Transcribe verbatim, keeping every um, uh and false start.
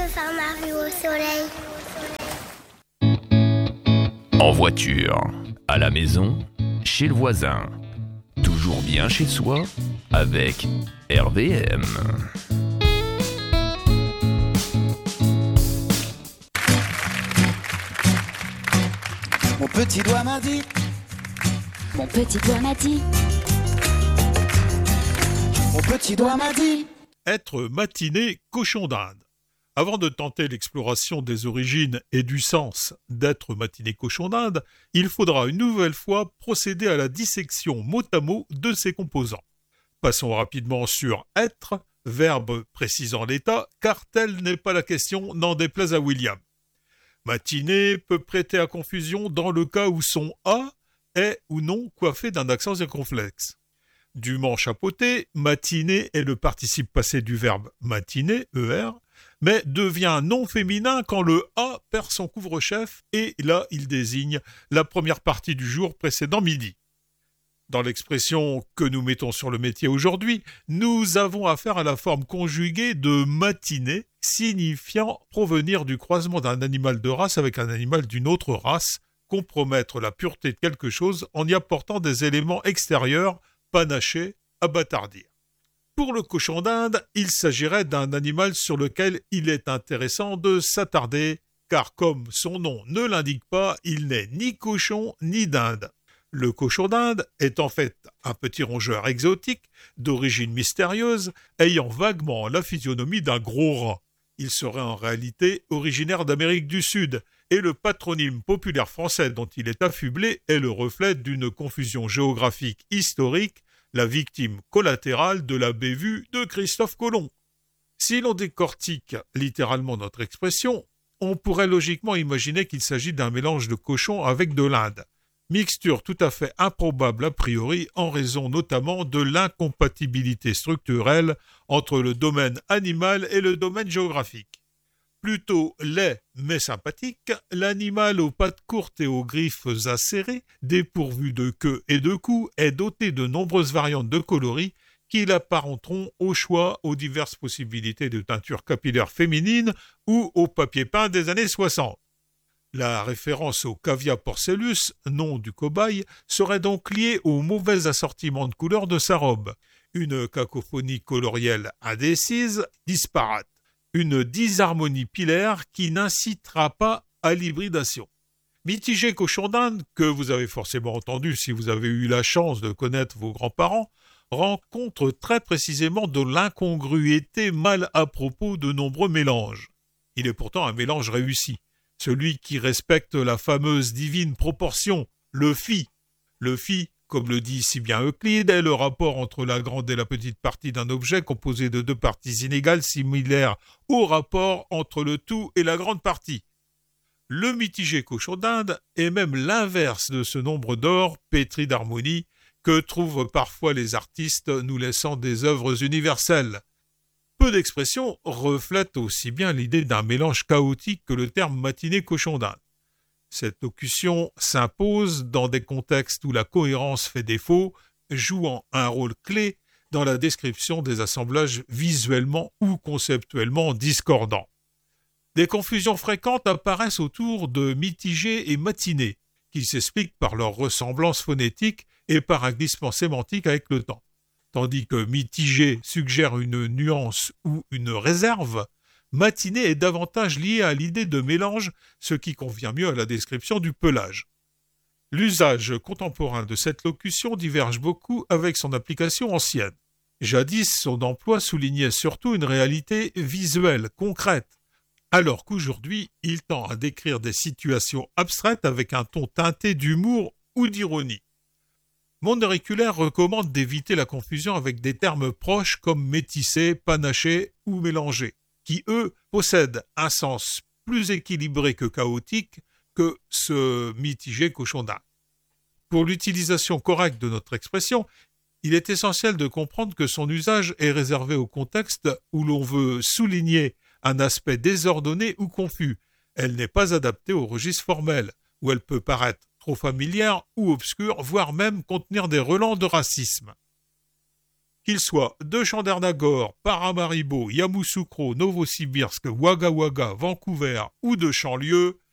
veux faire ma rue au soleil. En voiture, à la maison, chez le voisin. Toujours bien chez soi avec R V M. Mon petit doigt m'a dit. Mon petit doigt m'a dit. Mon petit doigt m'a dit. Être matiné cochon d'Inde. Avant de tenter l'exploration des origines et du sens d'être matiné cochon d'Inde, il faudra une nouvelle fois procéder à la dissection mot à mot de ses composants. Passons rapidement sur être, verbe précisant l'état, car telle n'est pas la question, n'en déplaise à William. Matiné peut prêter à confusion dans le cas où son A est ou non coiffé d'un accent circonflexe. Dûment chapeauté, matiné est le participe passé du verbe matiner, E R, mais devient non féminin quand le A perd son couvre-chef et là il désigne la première partie du jour précédent midi. Dans l'expression que nous mettons sur le métier aujourd'hui, nous avons affaire à la forme conjuguée de matiner, signifiant provenir du croisement d'un animal de race avec un animal d'une autre race, compromettre la pureté de quelque chose en y apportant des éléments extérieurs, panachés, à bâtardir. Pour le cochon d'Inde, il s'agirait d'un animal sur lequel il est intéressant de s'attarder, car comme son nom ne l'indique pas, il n'est ni cochon ni dinde. Le cochon d'Inde est en fait un petit rongeur exotique, d'origine mystérieuse, ayant vaguement la physionomie d'un gros rat. Il serait en réalité originaire d'Amérique du Sud, et le patronyme populaire français dont il est affublé est le reflet d'une confusion géographique historique, la victime collatérale de la bévue de Christophe Colomb. Si l'on décortique littéralement notre expression, on pourrait logiquement imaginer qu'il s'agit d'un mélange de cochon avec de l'Inde. Mixture tout à fait improbable a priori en raison notamment de l'incompatibilité structurelle entre le domaine animal et le domaine géographique. Plutôt laid mais sympathique, l'animal aux pattes courtes et aux griffes acérées, dépourvu de queue et de cou, est doté de nombreuses variantes de coloris qui l'apparenteront au choix aux diverses possibilités de teinture capillaire féminine ou au papier peint des années soixante. La référence au Cavia porcellus, nom du cobaye, serait donc liée au mauvais assortiment de couleurs de sa robe, une cacophonie colorielle indécise, disparate, une disharmonie pilaire qui n'incitera pas à l'hybridation. Mitigé cochon d'Inde, que vous avez forcément entendu si vous avez eu la chance de connaître vos grands-parents, rencontre très précisément de l'incongruité mal à propos de nombreux mélanges. Il est pourtant un mélange réussi. Celui qui respecte la fameuse divine proportion, le phi. Le phi, comme le dit si bien Euclide, est le rapport entre la grande et la petite partie d'un objet composé de deux parties inégales similaires au rapport entre le tout et la grande partie. Le mitigé cochon d'Inde est même l'inverse de ce nombre d'or pétri d'harmonie que trouvent parfois les artistes nous laissant des œuvres universelles. Peu d'expressions reflètent aussi bien l'idée d'un mélange chaotique que le terme matiné cochon d'Inde. Cette locution s'impose dans des contextes où la cohérence fait défaut, jouant un rôle clé dans la description des assemblages visuellement ou conceptuellement discordants. Des confusions fréquentes apparaissent autour de mitigé et matiné, qui s'expliquent par leur ressemblance phonétique et par un glissement sémantique avec le temps. Tandis que mitigé suggère une nuance ou une réserve, matiné est davantage lié à l'idée de mélange, ce qui convient mieux à la description du pelage. L'usage contemporain de cette locution diverge beaucoup avec son application ancienne. Jadis, son emploi soulignait surtout une réalité visuelle, concrète, alors qu'aujourd'hui, il tend à décrire des situations abstraites avec un ton teinté d'humour ou d'ironie. Monde auriculaire recommande d'éviter la confusion avec des termes proches comme métissé, panaché ou mélangé, qui, eux, possèdent un sens plus équilibré que chaotique que ce mitigé cochon d'Inde. Pour l'utilisation correcte de notre expression, il est essentiel de comprendre que son usage est réservé au contexte où l'on veut souligner un aspect désordonné ou confus. Elle n'est pas adaptée au registre formel, où elle peut paraître trop familière ou obscure, voire même contenir des relents de racisme. Qu'ils soient de Chandernagor, Paramaribo, Yamoussoukro, Novosibirsk, Wagga Wagga, Vancouver ou de Chanlieu,